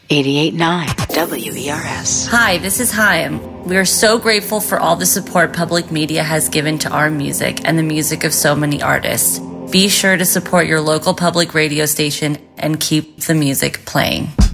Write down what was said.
88.9 WERS. Hi, this is Chaim. We are so grateful for all the support public media has given to our music and the music of so many artists. Be sure to support your local public radio station and keep the music playing.